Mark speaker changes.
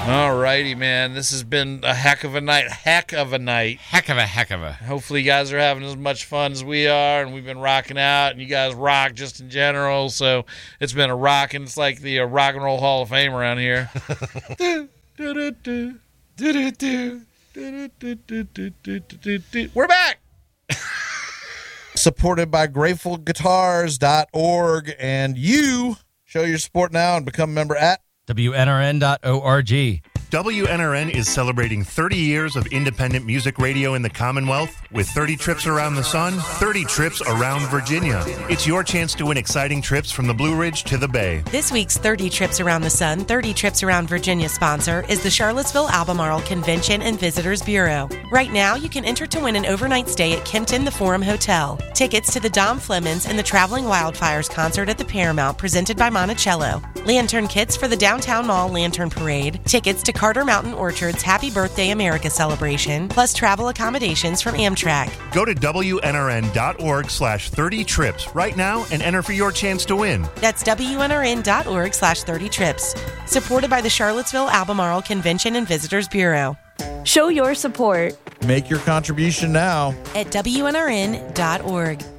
Speaker 1: All righty, man. This has been a heck of a night. Heck of a. Hopefully you guys are having as much fun as we are, and we've been rocking out, and you guys rock just in general. So it's been a rock, and it's like the Rock and Roll Hall of Fame around here. We're back.
Speaker 2: Supported by GratefulGuitars.org, and you show your support now and become a member at
Speaker 3: WNRN.org.
Speaker 4: WNRN is celebrating 30 years of independent music radio in the Commonwealth with 30 trips around the sun, 30 trips around Virginia. It's your chance to win exciting trips from the Blue Ridge to the Bay.
Speaker 5: This week's 30 Trips Around the Sun, 30 Trips Around Virginia sponsor is the Charlottesville Albemarle Convention and Visitors Bureau. Right now, you can enter to win an overnight stay at Kempton The Forum Hotel, tickets to the Dom Flemons and the Traveling Wildfires concert at the Paramount presented by Monticello, lantern kits for the Downtown Mall Lantern Parade, tickets to Carter Mountain Orchard's Happy Birthday America celebration, plus travel accommodations from Amtrak.
Speaker 4: Go to WNRN.org/30 trips right now and enter for your chance to win.
Speaker 5: That's WNRN.org/30 trips. Supported by the Charlottesville Albemarle Convention and Visitors Bureau.
Speaker 6: Show your support.
Speaker 2: Make your contribution now
Speaker 5: At WNRN.org.